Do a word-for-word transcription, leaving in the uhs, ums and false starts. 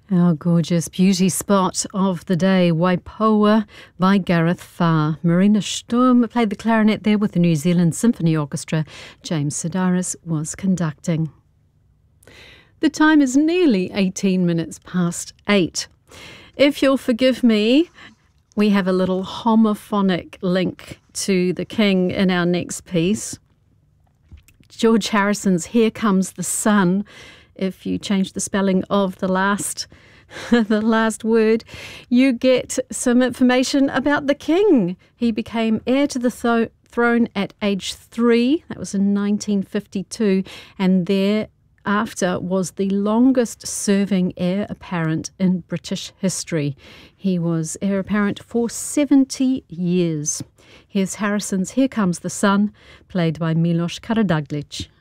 Our gorgeous beauty spot of the day, Waipoua by Gareth Farr. Marina Sturm played the clarinet there with the New Zealand Symphony Orchestra. James Sedaris was conducting. The time is nearly eighteen minutes past eight. If you'll forgive me, we have a little homophonic link to the King in our next piece. George Harrison's Here Comes the Sun. If you change the spelling of the last the last word, you get some information about the King. He became heir to the th- throne at age three. That was in nineteen fifty-two, and thereafter was the longest serving heir apparent in British history. He was heir apparent for seventy years. Here's Harrison's Here Comes the Sun, played by Milos Karadaglic.